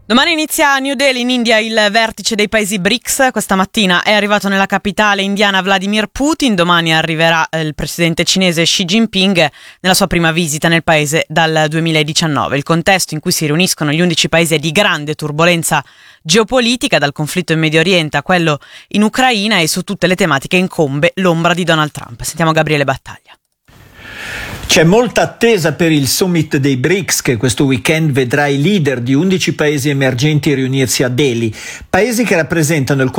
Domani inizia a New Delhi in India il vertice dei paesi BRICS. Questa mattina è arrivato nella capitale indiana Vladimir Putin. Domani arriverà il presidente cinese Xi Jinping nella sua prima visita nel paese dal 2019. Il contesto in cui si riuniscono gli 11 paesi è di grande turbolenza geopolitica, dal conflitto in Medio Oriente a quello in Ucraina, e su tutte le tematiche incombe l'ombra di Donald Trump. Sentiamo Gabriele Battaglia. C'è molta attesa per il summit dei BRICS, che questo weekend vedrà i leader di 11 paesi emergenti riunirsi a Delhi, paesi che rappresentano il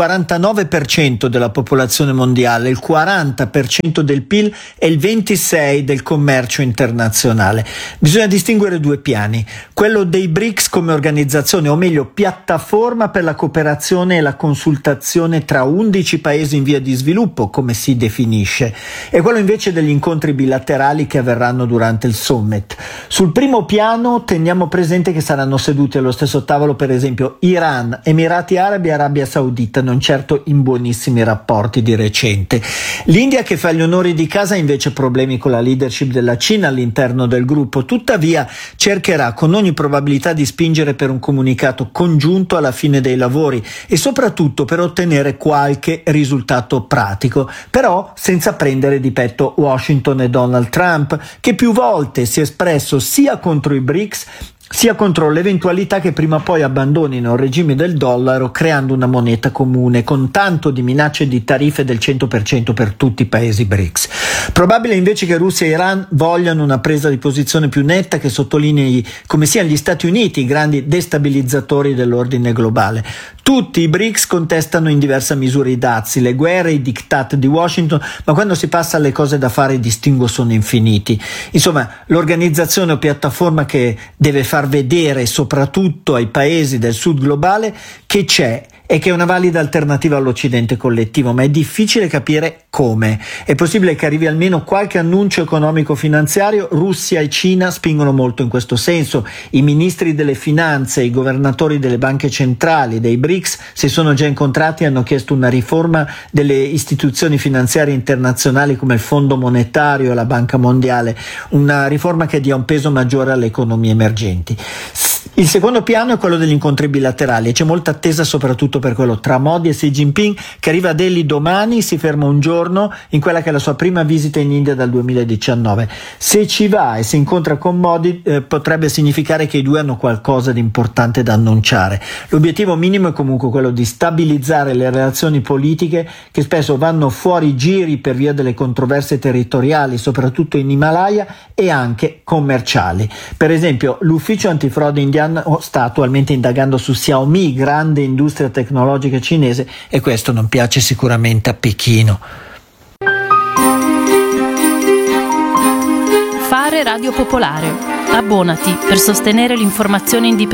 49% della popolazione mondiale, il 40% del PIL e il 26% del commercio internazionale. Bisogna distinguere due piani: quello dei BRICS come organizzazione, o meglio piattaforma per la cooperazione e la consultazione tra 11 paesi in via di sviluppo, come si definisce, e quello invece degli incontri bilaterali che avverranno durante il summit. Sul primo piano teniamo presente che saranno seduti allo stesso tavolo per esempio Iran, Emirati Arabi e Arabia Saudita, non certo in buonissimi rapporti di recente. L'India, che fa gli onori di casa, ha invece problemi con la leadership della Cina all'interno del gruppo, tuttavia cercherà con ogni probabilità di spingere per un comunicato congiunto alla fine dei lavori e soprattutto per ottenere qualche risultato pratico, però senza prendere di petto Washington e Donald Trump, che più volte si è espresso sia contro i BRICS sia contro l'eventualità che prima o poi abbandonino il regime del dollaro, creando una moneta comune, con tanto di minacce di tariffe del 100% per tutti i paesi BRICS. Probabile invece che Russia e Iran vogliano una presa di posizione più netta che sottolinei come siano gli Stati Uniti i grandi destabilizzatori dell'ordine globale. Tutti i BRICS contestano in diversa misura i dazi, le guerre, i diktat di Washington, ma quando si passa alle cose da fare i distinguo sono infiniti. Insomma, l'organizzazione o piattaforma che deve far vedere soprattutto ai paesi del sud globale che c'è e che è una valida alternativa all'Occidente collettivo, ma è difficile capire come. È possibile che arrivi almeno qualche annuncio economico-finanziario. Russia e Cina spingono molto in questo senso. I ministri delle finanze e i governatori delle banche centrali dei BRICS si sono già incontrati e hanno chiesto una riforma delle istituzioni finanziarie internazionali come il Fondo Monetario e la Banca Mondiale, una riforma che dia un peso maggiore alle economie emergenti. Il secondo piano è quello degli incontri bilaterali e c'è molta attesa soprattutto per quello tra Modi e Xi Jinping, che arriva a Delhi domani, si ferma un giorno in quella che è la sua prima visita in India dal 2019. Se ci va e si incontra con Modi potrebbe significare che i due hanno qualcosa di importante da annunciare. L'obiettivo minimo è comunque quello di stabilizzare le relazioni politiche, che spesso vanno fuori giri per via delle controversie territoriali, soprattutto in Himalaya, e anche commerciali. Per esempio, l'ufficio antifrode indiano sta attualmente indagando su Xiaomi, grande industria tecnologica cinese, e questo non piace sicuramente a Pechino. Fare Radio Popolare. Abbonati per sostenere l'informazione indipendente.